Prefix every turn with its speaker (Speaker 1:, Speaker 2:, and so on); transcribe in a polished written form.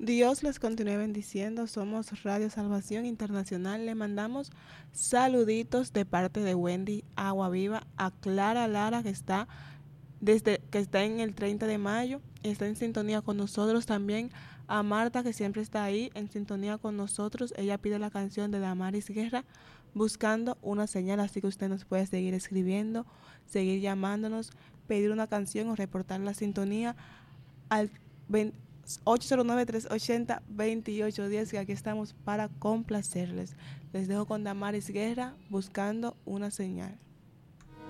Speaker 1: Dios les continúe bendiciendo. Somos Radio Salvación Internacional. Le mandamos saluditos de parte de Wendy Agua Viva, a Clara Lara que está en el 30 de mayo, está en sintonía con nosotros también, a Marta que siempre está ahí en sintonía con nosotros. Ella pide la canción de Damaris Guerra, Buscando una señal, así que usted nos puede seguir escribiendo, seguir llamándonos, pedir una canción o reportar la sintonía al 809-380-2810, que aquí estamos para complacerles. Les dejo con Damaris Guerra, Buscando una señal.